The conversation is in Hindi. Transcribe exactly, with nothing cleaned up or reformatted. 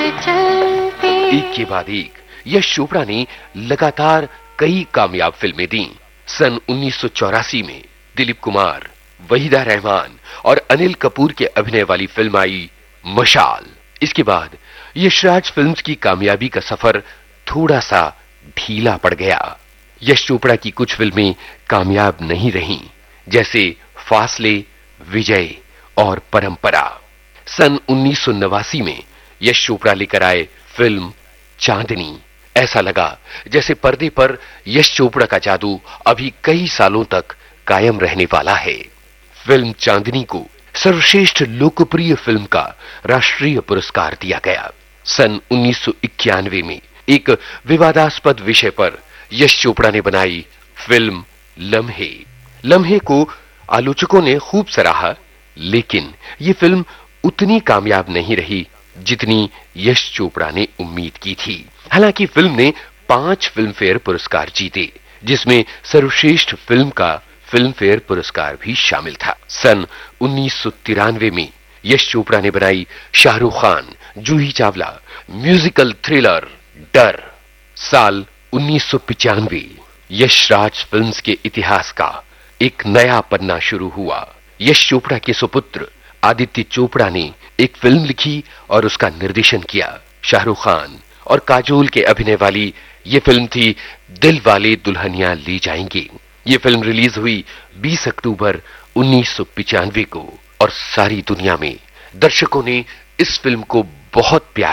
चलते। एक के बाद एक यश चोपड़ा ने लगातार कई कामयाब फिल्में दी। सन उन्नीस सौ चौरासी में दिलीप कुमार, वहीदा रहमान और अनिल कपूर के अभिनय वाली फिल्म आई मशाल। इसके बाद यशराज फिल्म्स की कामयाबी का सफर थोड़ा सा ढीला पड़ गया। यश चोपड़ा की कुछ फिल्में कामयाब नहीं रहीं, जैसे फासले, विजय और परंपरा। सन उन्नीस सौ नवासी में यश चोपड़ा लेकर आए फिल्म चांदनी। ऐसा लगा जैसे पर्दे पर यश चोपड़ा का जादू अभी कई सालों तक कायम रहने वाला है। फिल्म चांदनी को सर्वश्रेष्ठ लोकप्रिय फिल्म का राष्ट्रीय पुरस्कार दिया गया। सन उन्नीस सौ इक्यानवे में एक विवादास्पद विषय पर यश चोपड़ा ने बनाई फिल्म लम्हे। लम्हे को आलोचकों ने खूब सराहा, लेकिन ये फिल्म उतनी कामयाब नहीं रही जितनी यश चोपड़ा ने उम्मीद की थी। हालांकि फिल्म ने पांच फिल्म फेयर पुरस्कार जीते, जिसमें सर्वश्रेष्ठ फिल्म का फिल्म फेयर पुरस्कार भी शामिल था। सन उन्नीस सौ तिरानवे में यश चोपड़ा ने बनाई शाहरुख खान, जूही चावला म्यूजिकल थ्रिलर डर। साल उन्नीस सौ पिचानवे यशराज फिल्म्स के इतिहास का एक नया पन्ना शुरू हुआ। यश चोपड़ा के सुपुत्र आदित्य चोपड़ा ने एक फिल्म लिखी और उसका निर्देशन किया। शाहरुख खान और काजोल के अभिनय वाली ये फिल्म थी दिल वाले दुल्हनिया ले जाएंगे। ये फिल्म रिलीज हुई बीस अक्टूबर उन्नीस सौ पिचानवे को और सारी दुनिया में दर्शकों ने इस फिल्म को बहुत प्यार